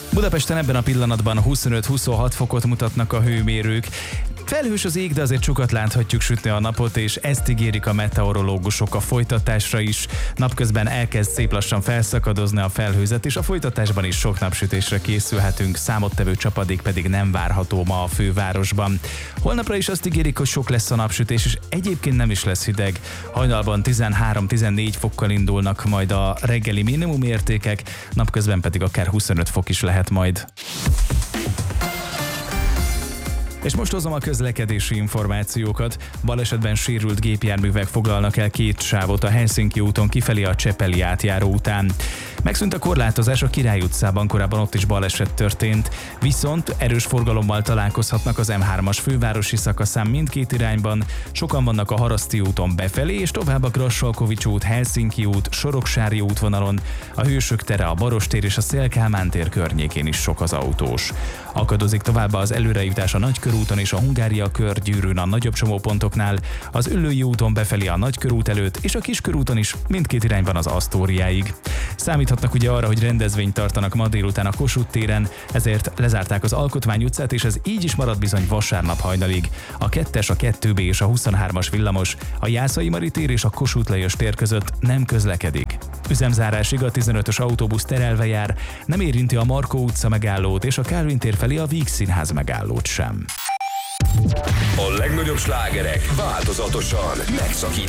Budapesten ebben a pillanatban 25-26 fokot mutatnak a hőmérők. Felhős az ég, de azért sokat láthatjuk sütni a napot, és ezt ígérik a meteorológusok a folytatásra is. Napközben elkezd szép lassan felszakadozni a felhőzet, és a folytatásban is sok napsütésre készülhetünk, számottevő csapadék pedig nem várható ma a fővárosban. Holnapra is azt ígérik, hogy sok lesz a napsütés, és egyébként nem is lesz hideg. Hajnalban 13-14 fokkal indulnak majd a reggeli minimumértékek, napközben pedig akár 25 fok is lehet majd. És most hozom a közlekedési információkat. Balesetben sérült gépjárművek foglalnak el 2 sávot a Helsinki úton kifelé a Csepeli átjáró után. Megszűnt a korlátozás a Király utcában, korábban ott is baleset történt, viszont erős forgalommal találkozhatnak az M3-as fővárosi szakaszán mindkét irányban. Sokan vannak a Haraszti úton befelé, és tovább a Grassalkovich út, Helsinki út, Soroksári útvonalon, a Hősök tere, a Barostér és a Széll-Kálmán tér környékén is sok az autós. Akadozik továbbá az előrejutás a Nagykörúton és a Hungária körgyűrűn a nagyobb csomópontoknál, az Üllői úton befelé a Nagykörút előtt, és a Kiskörúton is mindkét irányban az Asztóriáig. Számíthatnak ugye arra, hogy rendezvényt tartanak ma délután a Kossuth téren, ezért lezárták az Alkotmány utcát, és ez így is marad bizony vasárnap hajnalig. A 2-es, a 2B és a 23-as villamos a Jászai Mari tér és a Kossuth Lajos tér között nem közlekedik. Üzemzárásig a 15-ös autóbusz terelve jár, nem érinti a Markó utca megállót és a Kálvin tér felé a Víg Színház megállót sem. A legnagyobb slágerek változatosan megszakítva.